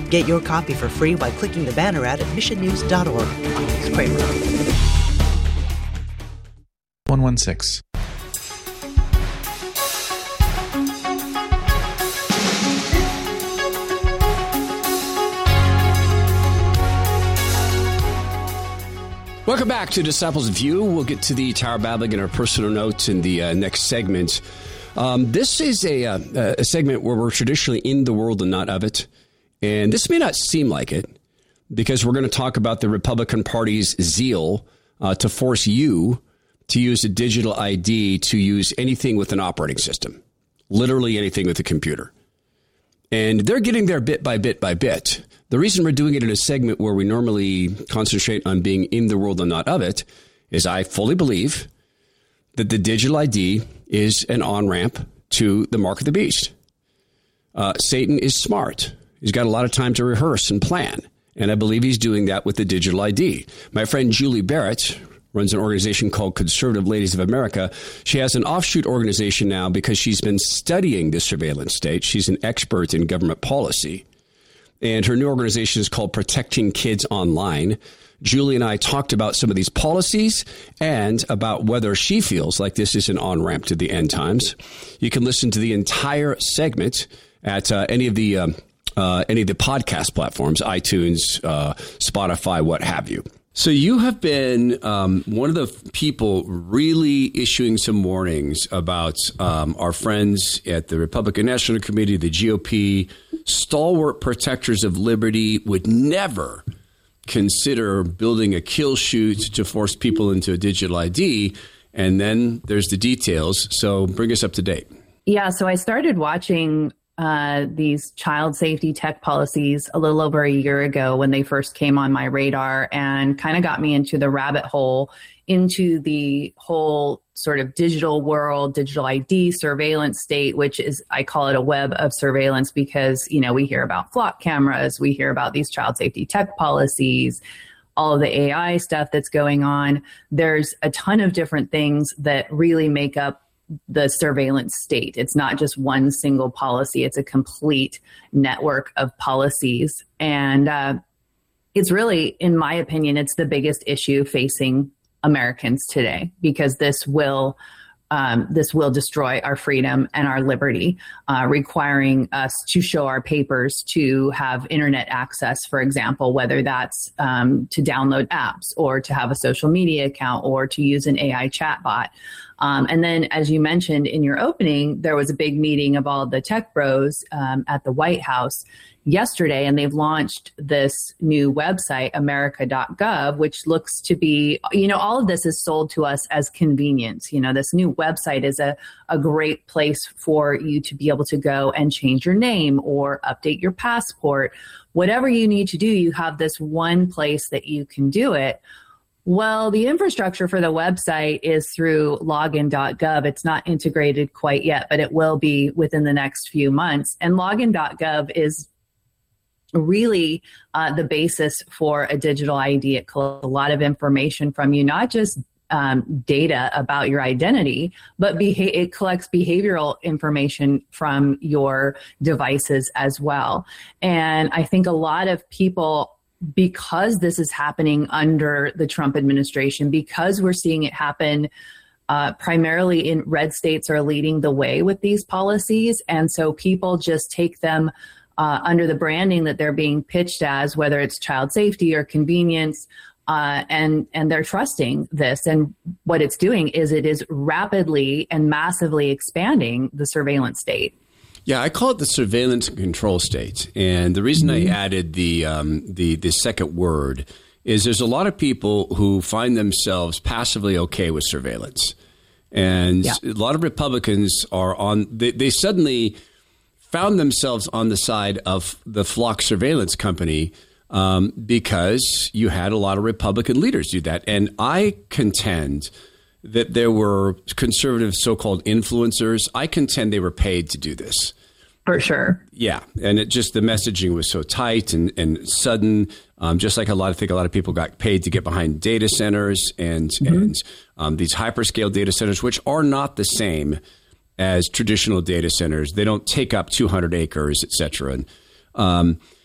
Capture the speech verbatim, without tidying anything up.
Get your copy for free by clicking the banner ad at mission news dot org. I'm Alex Kramer. one one six. Welcome back to Disciples View. We'll get to the Tower Babbling and our personal notes in the uh, next segment. Um, this is a, uh, a segment where we're traditionally in the world and not of it. And this may not seem like it because we're going to talk about the Republican Party's zeal uh, to force you to use a digital I D to use anything with an operating system, literally anything with a computer. And they're getting there bit by bit by bit. The reason we're doing it in a segment where we normally concentrate on being in the world and not of it is I fully believe that the digital I D is an on-ramp to the mark of the beast. Uh, Satan is smart. He's got a lot of time to rehearse and plan. And I believe he's doing that with the digital I D. My friend Julie Barrett runs an organization called Conservative Ladies of America. She has an offshoot organization now because she's been studying the surveillance state. She's an expert in government policy. And her new organization is called Protecting Kids Online. Julie and I talked about some of these policies and about whether she feels like this is an on-ramp to the end times. You can listen to the entire segment at uh, any of the um, uh, any of the podcast platforms, iTunes, uh, Spotify, what have you. So you have been um, one of the people really issuing some warnings about um, our friends at the Republican National Committee, the G O P, stalwart protectors of liberty would never consider building a kill chute to force people into a digital I D. And then there's the details. So bring us up to date. Yeah, so I started watching uh, these child safety tech policies a little over a year ago when they first came on my radar and kind of got me into the rabbit hole into the whole sort of digital world, digital I D surveillance state, which is, I call it a web of surveillance because, you know, we hear about flock cameras, we hear about these child safety tech policies, all of the A I stuff that's going on. There's a ton of different things that really make up the surveillance state. It's not just one single policy. It's a complete network of policies. And uh, it's really, in my opinion, it's the biggest issue facing Americans today, because this will um, this will destroy our freedom and our liberty, uh, requiring us to show our papers to have internet access, for example, whether that's um, to download apps or to have a social media account or to use an A I chatbot. Um, and then, as you mentioned in your opening, there was a big meeting of all the tech bros um, at the White House yesterday, and they've launched this new website, america dot gov, which looks to be, you know, all of this is sold to us as convenience. You know, this new website is a, a great place for you to be able to go and change your name or update your passport. Whatever you need to do, you have this one place that you can do it. Well, the infrastructure for the website is through login dot gov. It's not integrated quite yet, but it will be within the next few months. And login dot gov is really uh, the basis for a digital I D. It collects a lot of information from you, not just um, data about your identity, but beha- it collects behavioral information from your devices as well. And I think a lot of people, because this is happening under the Trump administration, because we're seeing it happen uh, primarily in red states are leading the way with these policies. And so people just take them uh, under the branding that they're being pitched as, whether it's child safety or convenience, uh, and, and they're trusting this. And what it's doing is it is rapidly and massively expanding the surveillance state. Yeah, I call it the surveillance and control state. And the reason mm-hmm. I added the, um, the the second word is there's a lot of people who find themselves passively okay with surveillance. And yeah. a lot of Republicans are on, they, they suddenly found themselves on the side of the Flock surveillance company um, because you had a lot of Republican leaders do that. And I contend that there were conservative so-called influencers. I contend they were paid to do this. For sure. Yeah. And it just, the messaging was so tight and, and sudden, um, just like a lot of, I think a lot of people got paid to get behind data centers and, mm-hmm. and um, these hyperscale data centers, which are not the same as traditional data centers. They don't take up two hundred acres, et cetera. And, um,